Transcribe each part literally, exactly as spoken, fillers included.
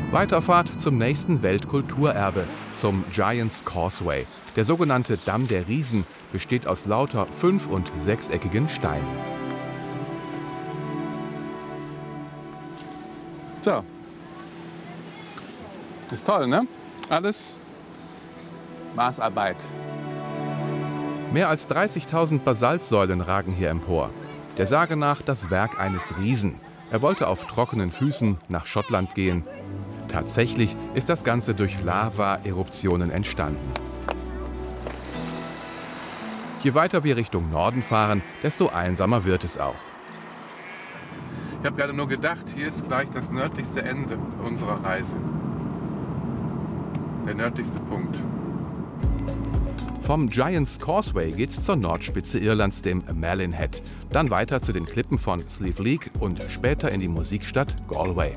Weiterfahrt zum nächsten Weltkulturerbe, zum Giant's Causeway. Der sogenannte Damm der Riesen besteht aus lauter fünf- und sechseckigen Steinen. So. Ist toll, ne? Alles Maßarbeit. Mehr als dreißigtausend Basaltsäulen ragen hier empor. Der Sage nach das Werk eines Riesen. Er wollte auf trockenen Füßen nach Schottland gehen. Tatsächlich ist das Ganze durch Lava-Eruptionen entstanden. Je weiter wir Richtung Norden fahren, desto einsamer wird es auch. Ich habe gerade nur gedacht, hier ist gleich das nördlichste Ende unserer Reise. Der nördlichste Punkt. Vom Giant's Causeway geht's zur Nordspitze Irlands, dem Malin Head. Dann weiter zu den Klippen von Slieve League und später in die Musikstadt Galway.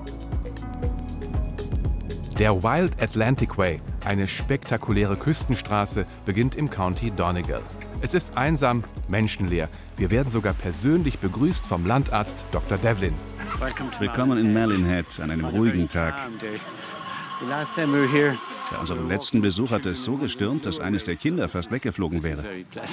Der Wild Atlantic Way, eine spektakuläre Küstenstraße, beginnt im County Donegal. Es ist einsam, menschenleer. Wir werden sogar persönlich begrüßt vom Landarzt Doktor Devlin. Willkommen in Malin Head an einem ruhigen Tag. Bei unserem letzten Besuch hatte es so gestürmt, dass eines der Kinder fast weggeflogen wäre.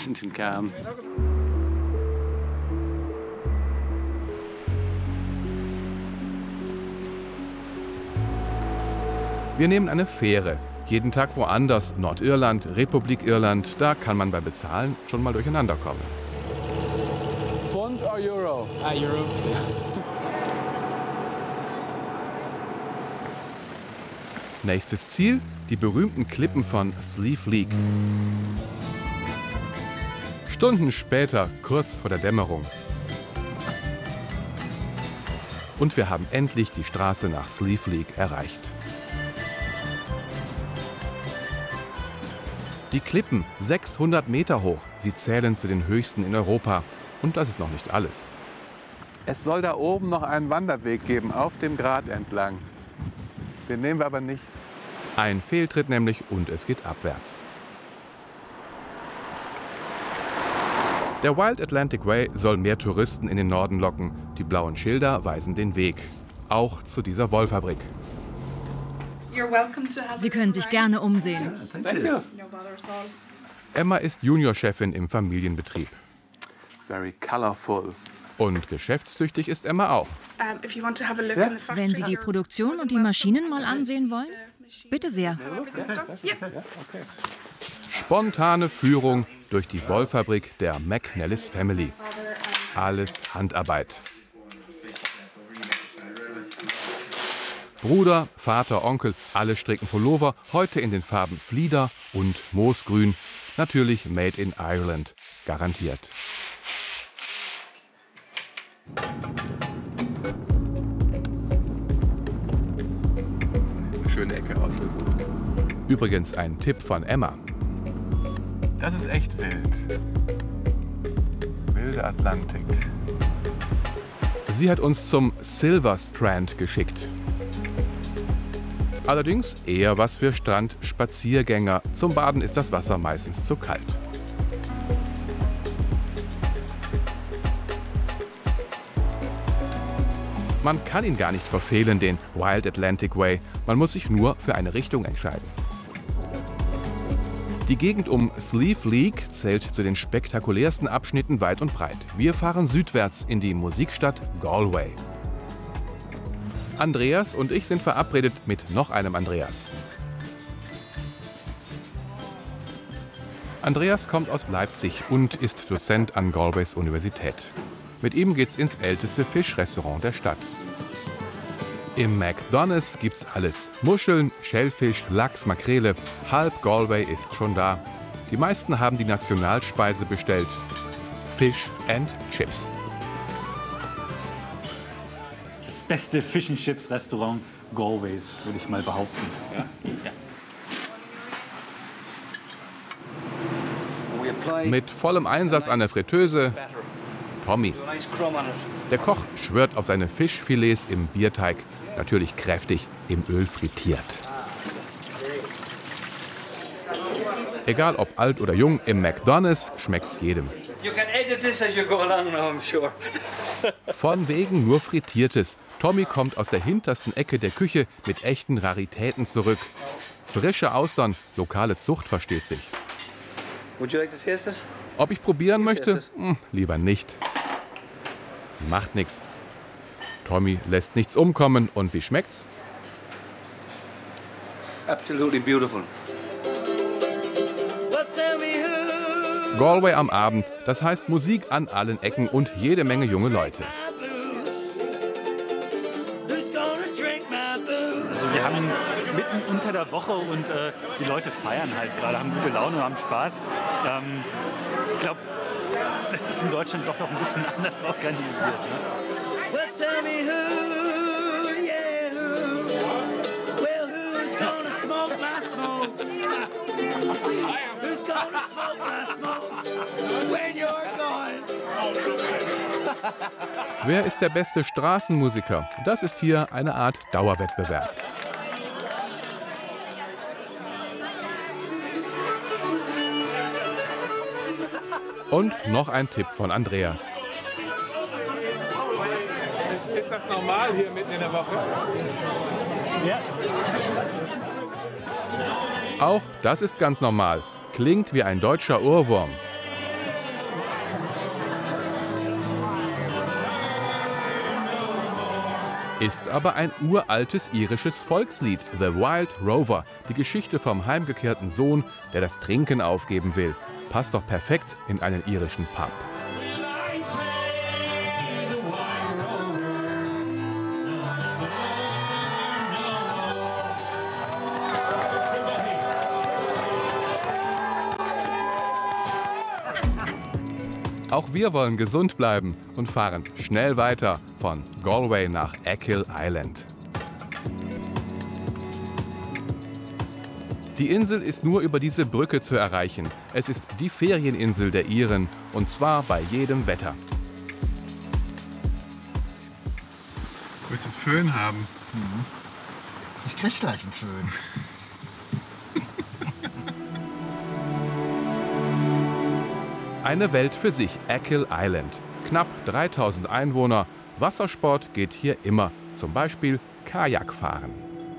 Wir nehmen eine Fähre. Jeden Tag woanders, Nordirland, Republik Irland, da kann man beim Bezahlen schon mal durcheinander kommen. Pfund oder Euro? Ah, Euro. Nächstes Ziel, die berühmten Klippen von Slieve League. Stunden später, kurz vor der Dämmerung. Und wir haben endlich die Straße nach Slieve League erreicht. Die Klippen, sechshundert Meter hoch. Sie zählen zu den höchsten in Europa. Und das ist noch nicht alles. Es soll da oben noch einen Wanderweg geben, auf dem Grat entlang. Den nehmen wir aber nicht. Ein Fehltritt nämlich und es geht abwärts. Der Wild Atlantic Way soll mehr Touristen in den Norden locken. Die blauen Schilder weisen den Weg. Auch zu dieser Wollfabrik. Sie können sich gerne umsehen. Emma ist Juniorchefin im Familienbetrieb. Very colorful. Und geschäftstüchtig ist Emma auch. Wenn Sie die Produktion und die Maschinen mal ansehen wollen, bitte sehr. Spontane Führung durch die Wollfabrik der McNellis Family. Alles Handarbeit. Bruder, Vater, Onkel, alle stricken Pullover, heute in den Farben Flieder und Moosgrün. Natürlich made in Ireland, garantiert. Schöne Ecke ausgesucht. Übrigens ein Tipp von Emma. Das ist echt wild. Wilde Atlantik. Sie hat uns zum Silver Strand geschickt. Allerdings eher was für Strandspaziergänger. Zum Baden ist das Wasser meistens zu kalt. Man kann ihn gar nicht verfehlen, den Wild Atlantic Way. Man muss sich nur für eine Richtung entscheiden. Die Gegend um Slieve League zählt zu den spektakulärsten Abschnitten weit und breit. Wir fahren südwärts in die Musikstadt Galway. Andreas und ich sind verabredet mit noch einem Andreas. Andreas kommt aus Leipzig und ist Dozent an Galways Universität. Mit ihm geht's ins älteste Fischrestaurant der Stadt. Im McDonald's gibt's alles. Muscheln, Schellfisch, Lachs, Makrele. Halb Galway ist schon da. Die meisten haben die Nationalspeise bestellt. Fish and Chips. Das beste Fish and Chips Restaurant Galways, würde ich mal behaupten. Ja? Ja. Mit vollem Einsatz an der Fritteuse Tommy. Der Koch schwört auf seine Fischfilets im Bierteig, natürlich kräftig im Öl frittiert. Egal ob alt oder jung, im McDonald's schmeckt's jedem. Von wegen nur Frittiertes. Tommy kommt aus der hintersten Ecke der Küche mit echten Raritäten zurück. Frische Austern, lokale Zucht versteht sich. Would you like to taste it? Ob ich probieren möchte? Hm, lieber nicht. Macht nix. Tommy lässt nichts umkommen. Und wie schmeckt's? Absolutely beautiful. Galway am Abend, das heißt Musik an allen Ecken und jede Menge junge Leute. Also wir haben ihn mitten unter der Woche und äh, die Leute feiern halt gerade, haben gute Laune, haben Spaß. Ähm, ich glaube, das ist in Deutschland doch noch ein bisschen anders organisiert. Ne? Wer ist der beste Straßenmusiker? Das ist hier eine Art Dauerwettbewerb. Und noch ein Tipp von Andreas. Ist das normal hier mitten in der Woche? Ja. Auch das ist ganz normal. Klingt wie ein deutscher Ohrwurm. Ist aber ein uraltes irisches Volkslied, The Wild Rover, die Geschichte vom heimgekehrten Sohn, der das Trinken aufgeben will. Passt doch perfekt in einen irischen Pub. Auch wir wollen gesund bleiben und fahren schnell weiter von Galway nach Achill Island. Die Insel ist nur über diese Brücke zu erreichen. Es ist die Ferieninsel der Iren und zwar bei jedem Wetter. Willst du einen Föhn haben? Ich krieg gleich einen Föhn. Eine Welt für sich, Achill Island. Knapp dreitausend Einwohner. Wassersport geht hier immer, zum Beispiel Kajakfahren.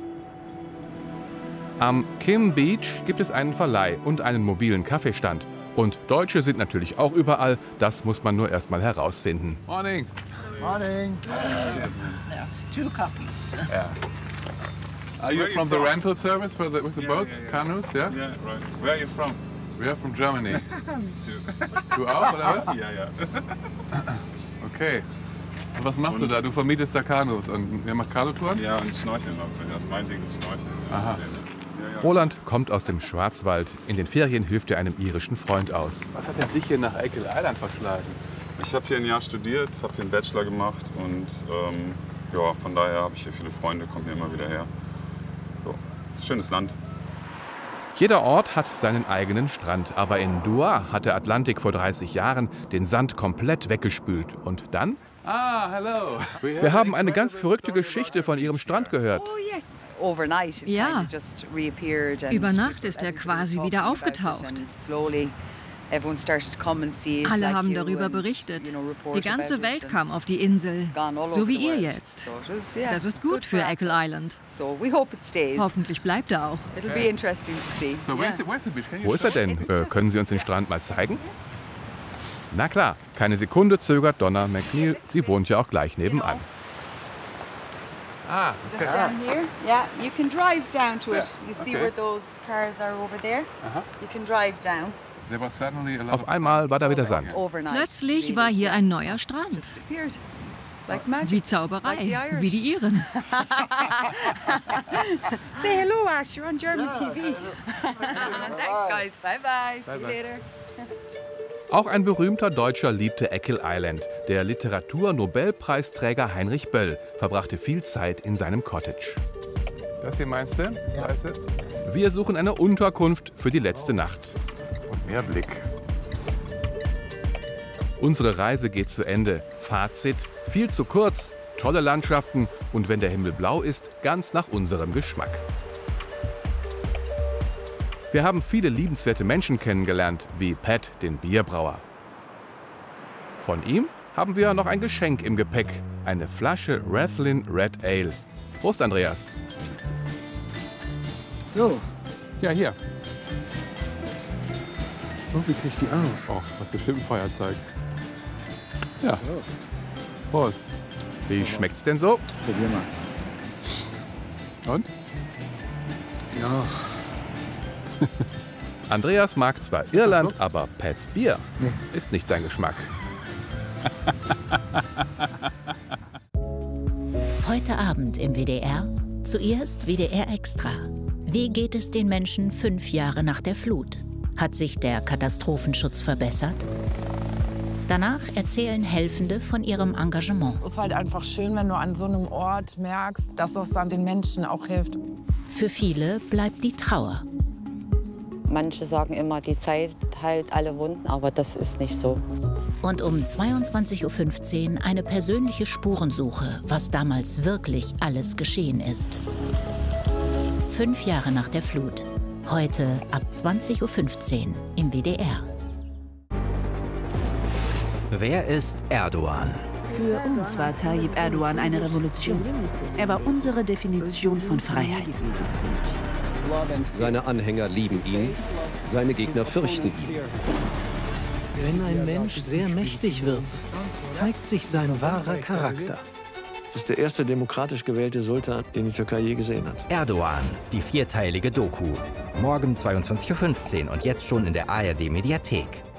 Am Kim Beach gibt es einen Verleih und einen mobilen Kaffeestand. Und Deutsche sind natürlich auch überall, das muss man nur erst mal herausfinden. Morning. Morning. Yeah, two coffees. Yeah. Are you from the rental service for the, with the boats, canoes? Yeah. Yeah, right. Where are you from? We are from Germany. Me too. Du auch, oder was? Ja, ja. Okay. Und was machst du da? Du vermietest da Kanus und wer macht Kanutouren? Ja, und Schnorcheln auch. Also mein Ding ist Schnorcheln. Aha. Ja, ja. Roland kommt aus dem Schwarzwald. In den Ferien hilft er einem irischen Freund aus. Was hat denn dich hier nach Achill Island verschlagen? Ich habe hier ein Jahr studiert, habe hier einen Bachelor gemacht und ähm, ja, von daher habe ich hier viele Freunde, komme hier immer wieder her. So, schönes Land. Jeder Ort hat seinen eigenen Strand, aber in Dua hat der Atlantik vor dreißig Jahren den Sand komplett weggespült. Und dann? Ah, hello. Wir haben eine ganz verrückte Geschichte von ihrem Strand gehört. Ja, über Nacht ist er quasi wieder aufgetaucht. Alle haben darüber berichtet. Die ganze Welt kam auf die Insel, so wie ihr jetzt. Das ist gut für Achill Island. Hoffentlich bleibt er auch. So, where's the, where's the beach? Can you Wo ist er show denn? Äh, können Sie uns den Strand mal zeigen? Na klar, keine Sekunde zögert Donna McNeil. Sie wohnt ja auch gleich nebenan. Ah, okay. Down here, yeah, you can drive down to it. You see okay. where those cars are over there? You can drive down. There was suddenly a lot Auf of einmal war da wieder Sand. Overnight. Plötzlich war hier ein neuer Strand. Disappeared. Like magic. Wie Zauberei, wie die Iren. Say hello, Ash. You're on German T V. Thanks, guys. Bye bye. See you later. Auch ein berühmter Deutscher liebte Achill Island. Der Literatur-Nobelpreisträger Heinrich Böll verbrachte viel Zeit in seinem Cottage. Das hier meinst du? Das Ja. weißt du? Wir suchen eine Unterkunft für die letzte Nacht. Und mehr Blick. Unsere Reise geht zu Ende. Fazit: viel zu kurz, tolle Landschaften und wenn der Himmel blau ist, ganz nach unserem Geschmack. Wir haben viele liebenswerte Menschen kennengelernt, wie Pat, den Bierbrauer. Von ihm haben wir noch ein Geschenk im Gepäck. Eine Flasche Rathlin Red Ale. Prost, Andreas. So. Ja, hier. Oh, wie krieg ich die auf? Oh, das ist bestimmt ein Feuerzeug. Ja. Prost. Wie schmeckt's denn so? Probier mal. Und? Ja. Andreas mag zwar Irland, aber Pats Bier nee. ist nicht sein Geschmack. Heute Abend im W D R. Zuerst W D R Extra. Wie geht es den Menschen fünf Jahre nach der Flut? Hat sich der Katastrophenschutz verbessert? Danach erzählen Helfende von ihrem Engagement. Es ist halt einfach schön, wenn du an so einem Ort merkst, dass das dann den Menschen auch hilft. Für viele bleibt die Trauer. Manche sagen immer, die Zeit heilt alle Wunden, aber das ist nicht so. Und um zweiundzwanzig Uhr fünfzehn eine persönliche Spurensuche, was damals wirklich alles geschehen ist. Fünf Jahre nach der Flut. Heute ab zwanzig Uhr fünfzehn im W D R. Wer ist Erdogan? Für uns war Tayyip Erdogan eine Revolution. Er war unsere Definition von Freiheit. Seine Anhänger lieben ihn, seine Gegner fürchten ihn. Wenn ein Mensch sehr mächtig wird, zeigt sich sein wahrer Charakter. Das ist der erste demokratisch gewählte Sultan, den die Türkei je gesehen hat. Erdogan, die vierteilige Doku. Morgen zweiundzwanzig Uhr fünfzehn und jetzt schon in der A R D-Mediathek.